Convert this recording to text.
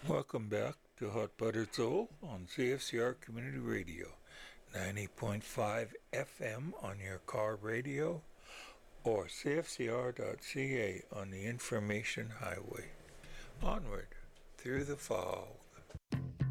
Welcome back to Hot Buttered Soul on CFCR Community Radio, 90.5 FM on your car radio, or CFCR.ca on the information highway. Onward through the fall.